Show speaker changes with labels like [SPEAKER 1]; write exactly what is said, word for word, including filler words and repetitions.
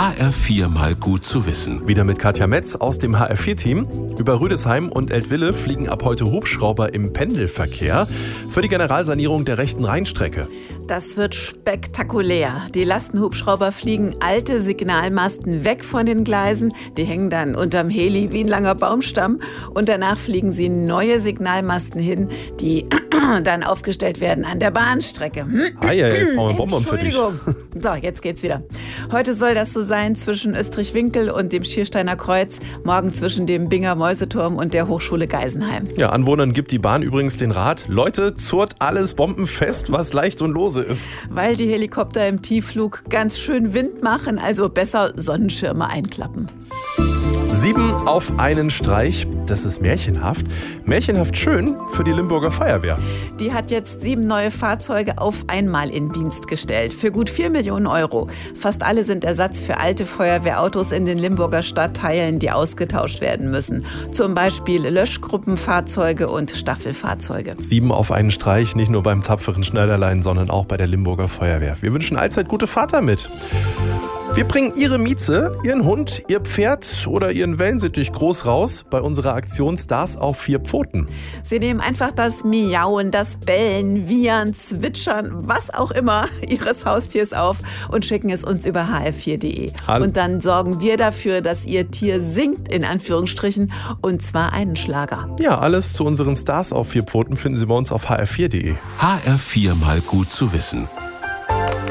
[SPEAKER 1] H R vier mal gut zu wissen.
[SPEAKER 2] Wieder mit Katja Metz aus dem H R vier Team. Über Rüdesheim und Eltville fliegen ab heute Hubschrauber im Pendelverkehr für die Generalsanierung der rechten Rheinstrecke.
[SPEAKER 3] Das wird spektakulär. Die Lastenhubschrauber fliegen alte Signalmasten weg von den Gleisen. Die hängen dann unterm Heli wie ein langer Baumstamm. Und danach fliegen sie neue Signalmasten hin, die dann aufgestellt werden an der Bahnstrecke.
[SPEAKER 2] Ah ja, jetzt brauchen wir Bonbon für dich.
[SPEAKER 3] Entschuldigung. So, jetzt geht's wieder. Heute soll das so sein zwischen Österreich-Winkel und dem Schiersteiner Kreuz, morgen zwischen dem Binger Mäuseturm und der Hochschule Geisenheim.
[SPEAKER 2] Ja, Anwohnern gibt die Bahn übrigens den Rat: Leute, zurrt alles bombenfest, was leicht und lose ist.
[SPEAKER 3] Weil die Helikopter im Tiefflug ganz schön Wind machen, also besser Sonnenschirme einklappen.
[SPEAKER 2] Sieben auf einen Streich, das ist märchenhaft. Märchenhaft schön für die Limburger Feuerwehr.
[SPEAKER 3] Die hat jetzt sieben neue Fahrzeuge auf einmal in Dienst gestellt. Für gut vier Millionen Euro. Fast alle sind Ersatz für alte Feuerwehrautos in den Limburger Stadtteilen, die ausgetauscht werden müssen. Zum Beispiel Löschgruppenfahrzeuge und Staffelfahrzeuge.
[SPEAKER 2] Sieben auf einen Streich, nicht nur beim tapferen Schneiderlein, sondern auch bei der Limburger Feuerwehr. Wir wünschen allzeit gute Fahrt damit. Wir bringen Ihre Mieze, Ihren Hund, Ihr Pferd oder Ihren Wellensittich groß raus bei unserer Aktion Stars auf vier Pfoten.
[SPEAKER 3] Sie nehmen einfach das Miauen, das Bellen, Wiehern, Zwitschern, was auch immer Ihres Haustiers auf und schicken es uns über h r vier punkt d e.
[SPEAKER 2] Hallo.
[SPEAKER 3] Und dann sorgen wir dafür, dass Ihr Tier singt, in Anführungsstrichen, und zwar einen Schlager.
[SPEAKER 2] Ja, alles zu unseren Stars auf vier Pfoten finden Sie bei uns auf h r vier punkt d e.
[SPEAKER 1] H R vier mal gut zu wissen.